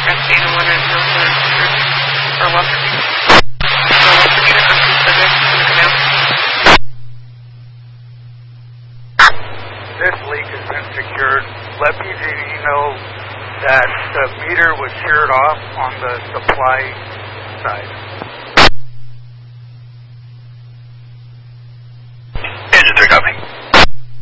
Cascade One and Milford Church, or Western Unit on 27 in the canal. This leak has been secured. Let PG&E know that the meter was sheared off on the supply side.